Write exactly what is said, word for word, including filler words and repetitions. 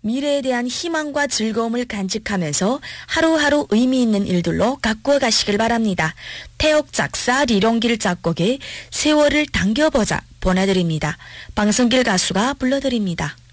미래에 대한 희망과 즐거움을 간직하면서 하루하루 의미 있는 일들로 가꾸어 가시길 바랍니다. 태옥 작사 리룡길 작곡의 세월을 당겨보자 보내드립니다. 방송길 가수가 불러드립니다.